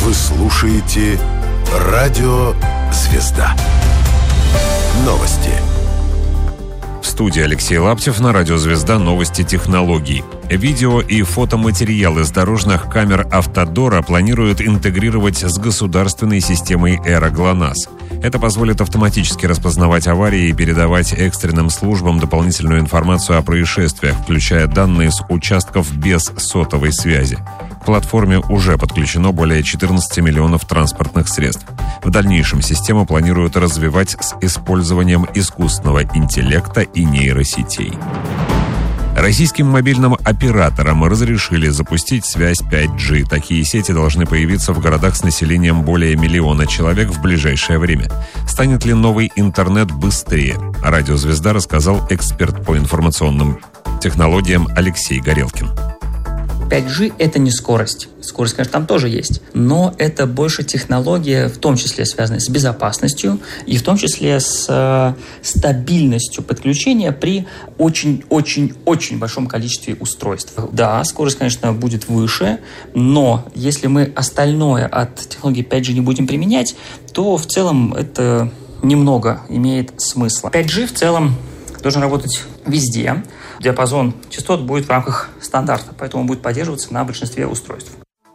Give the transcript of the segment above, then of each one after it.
Вы слушаете «Радио Звезда». Новости. В студии Алексей Лаптев, на «Радио Звезда» новости технологий. Видео и фотоматериалы с дорожных камер «Автодора» планируют интегрировать с государственной системой «Эра ГЛОНАСС». Это позволит автоматически распознавать аварии и передавать экстренным службам дополнительную информацию о происшествиях, включая данные с участков без сотовой связи. К платформе уже подключено более 14 миллионов транспортных средств. В дальнейшем систему планируют развивать с использованием искусственного интеллекта и нейросетей. Российским мобильным операторам разрешили запустить связь 5G. Такие сети должны появиться в городах с населением более 1 миллиона человек в ближайшее время. Станет ли новый интернет быстрее? «Радио Звезда» рассказал эксперт по информационным технологиям Алексей Горелкин. 5G — это не скорость. Скорость, конечно, там тоже есть. Но это больше технология, в том числе связанная с безопасностью и в том числе с стабильностью подключения при очень-очень-очень большом количестве устройств. Да, скорость, конечно, будет выше, но если мы остальное от технологии 5G не будем применять, то в целом это немного имеет смысла. 5G в целом должен работать везде. Диапазон частот будет в рамках стандарта, поэтому будет поддерживаться на большинстве устройств.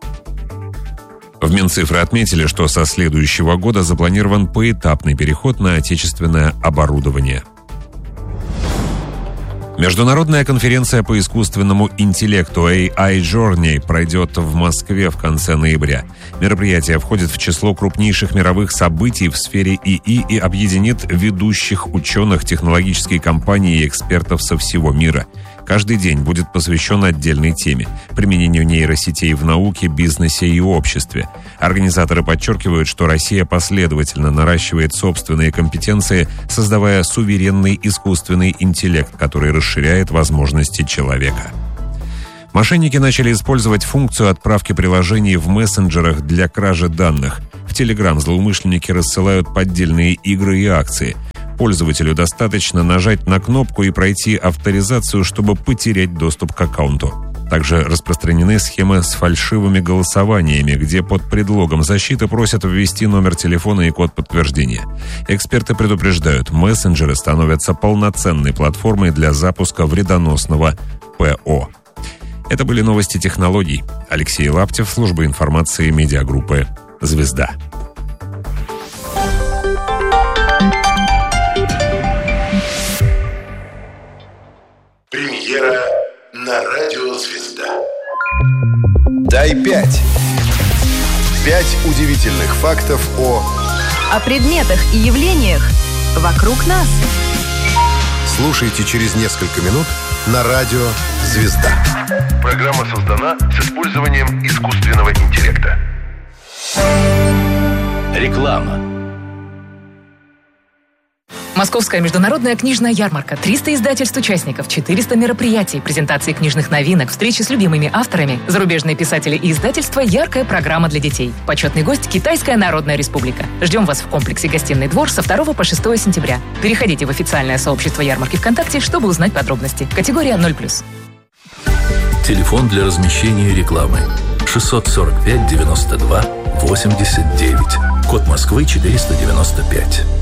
В Минцифры отметили, что со следующего года запланирован поэтапный переход на отечественное оборудование. Международная конференция по искусственному интеллекту AI Journey пройдет в Москве в конце ноября. Мероприятие входит в число крупнейших мировых событий в сфере ИИ и объединит ведущих ученых, технологические компании и экспертов со всего мира. Каждый день будет посвящен отдельной теме – применению нейросетей в науке, бизнесе и обществе. Организаторы подчеркивают, что Россия последовательно наращивает собственные компетенции, создавая суверенный искусственный интеллект, который расширяет возможности человека. Мошенники начали использовать функцию отправки приложений в мессенджерах для кражи данных. В Telegram злоумышленники рассылают поддельные игры и акции. Пользователю достаточно нажать на кнопку и пройти авторизацию, чтобы потерять доступ к аккаунту. Также распространены схемы с фальшивыми голосованиями, где под предлогом защиты просят ввести номер телефона и код подтверждения. Эксперты предупреждают, мессенджеры становятся полноценной платформой для запуска вредоносного ПО. Это были новости технологий. Алексей Лаптев, служба информации медиагруппы «Звезда». Премьера на «Радио Звезда». Дай 5. 5 удивительных фактов о предметах и явлениях вокруг нас. Слушайте через несколько минут на «Радио Звезда». Программа создана с использованием искусственного интеллекта. Реклама. Московская международная книжная ярмарка, 300 издательств-участников, 400 мероприятий, презентации книжных новинок, встречи с любимыми авторами, зарубежные писатели и издательства, яркая программа для детей. Почетный гость – Китайская Народная Республика. Ждем вас в комплексе «Гостиный двор» со 2 по 6 сентября. Переходите в официальное сообщество ярмарки ВКонтакте, чтобы узнать подробности. Категория 0+. Телефон для размещения рекламы 645 92 89. Код Москвы 495.